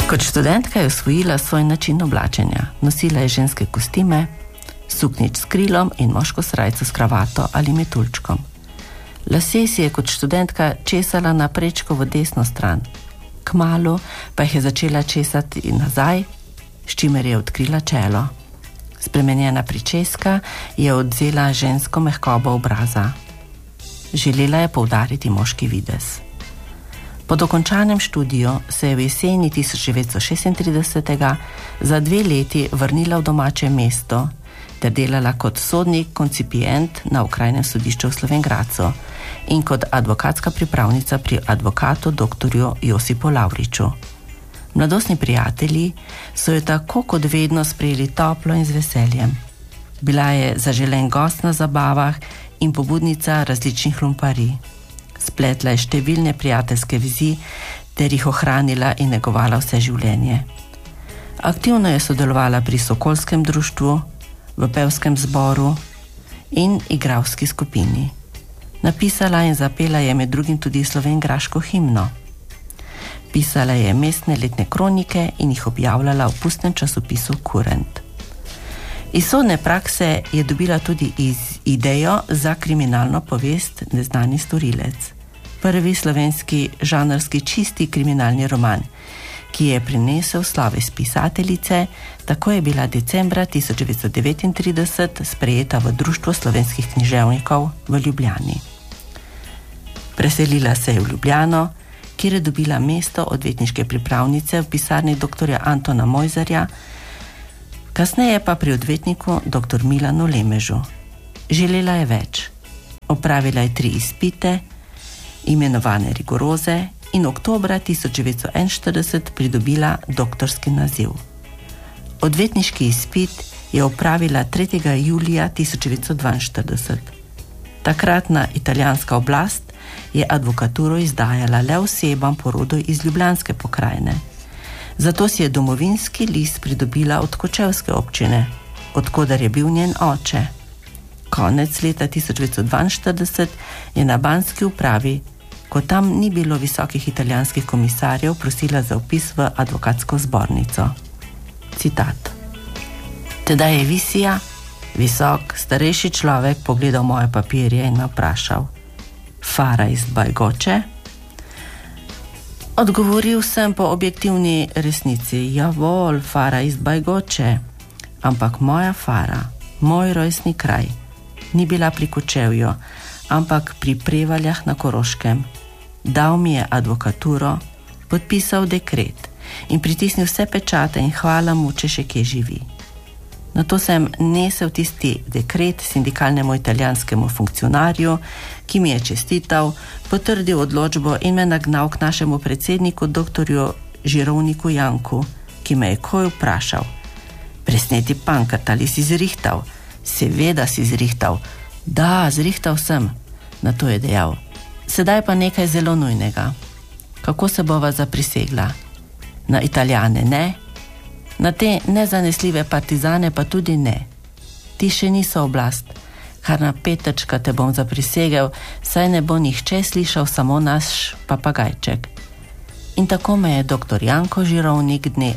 Kot študentka je osvojila svoj način oblačenja. Nosila je ženske kostime, suknič s krilom in moško srajco s kravato ali metuljčkom. Lase si je kot študentka česala na prečko v desno stran. Kmalu pa jih je začela česati nazaj, s čimer je odkrila čelo. Spremenjena pričeska je odzela žensko mehkobo obraza. Želela je poudariti moški videz. Po dokončanem študiju se je v jeseni 1936 za 2 leti vrnila v domače mesto ter delala kot sodni koncipient na okrajnem sodišču v Slovenj Gradcu in kot advokatska pripravnica pri advokatu doktorju Josipu Lavriču. Mladostni prijatelji so jo tako kot vedno sprejeli toplo in z veseljem. Bila je zaželen gost na zabavah in pobudnica različnih lumparij. Spletla je številne prijateljske vezi ter jih ohranila in negovala vse življenje. Aktivno je sodelovala pri Sokolskem društvu, v pevskem zboru in igralski skupini. Napisala in zapela je med drugim tudi slovenjgraško himno. Pisala je mestne letne kronike in jih objavljala v pustnem časopisu Kurent. Iz sodne prakse je dobila tudi idejo za kriminalno povest Neznani storilec. Prvi slovenski žanrski čisti kriminalni roman, ki je prinesel sloves pisateljice, tako je bila decembra 1939 sprejeta v Društvo slovenskih književnikov v Ljubljani. Preselila se je v Ljubljano, kjer je dobila mesto odvetniške pripravnice v pisarni dr. Antona Mojzarja, kasneje pa pri odvetniku dr. Milanu Lemežu. Želela je več. Opravila je 3 izpite, imenovane rigoroze, in oktobra 1941 pridobila doktorski naziv. Odvetniški izpit je opravila 3. julija 1942. Takratna italijanska oblast je advokaturo izdajala le osebam po rodu iz ljubljanske pokrajine. Zato si je domovinski list pridobila od kočevske občine, odkoder je bil njen oče. Konec leta 1942 je na banski upravi, ko tam ni bilo visokih italijanskih komisarjev, prosila za vpis v advokatsko zbornico. Citat. Tedaj je Visija, visok, starejši človek, pogledal moje papirje in me vprašal: Fara ist bei Gotche? Odgovoril sem po objektivni resnici: Javol, Fara ist bei Gotche. Ampak moja Fara, moj rojstni kraj, ni bila pri Kočevju, ampak pri Prevaljah na Koroškem. Dal mi je advokaturo, podpisal dekret in pritisnil vse pečate in hvala mu, če še kje živi. Nato sem nesel tisti dekret sindikalnemu italijanskemu funkcionarju, ki mi je čestital, potrdil odločbo in me nagnal k našemu predsedniku doktorju Žirovniku Janku, ki me je koj vprašal: Presneti pankrt, ali si zrihtal? Seveda si zrihtal. Da, zrihtal sem. Nato je dejal: Sedaj pa nekaj zelo nujnega. Kako se bova zaprisegla? Na Italijane ne, na te nezanesljive partizane pa tudi ne. Ti še niso oblast, kar na petečka te bom zaprisegel, saj ne bo nihče slišal, samo naš papagajček. In tako me je dr. Janko Žirovnik dne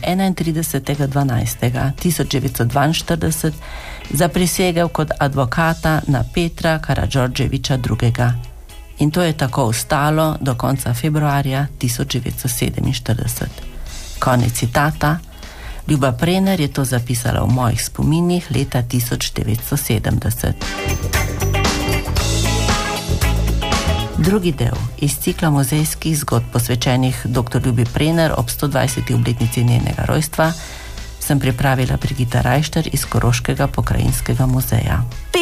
31.12.1942 zaprisegel kot advokata na Petra Karadžordževiča II. In to je tako ostalo do konca februarja 1947. Konec citata. Ljuba Prener je to zapisala v mojih spominih leta 1970. Drugi del iz cikla muzejskih zgodb posvečenih dr. Ljubi Prener ob 120. obletnici njenega rojstva sem pripravila Brigita Rajšter iz Koroškega pokrajinskega muzeja.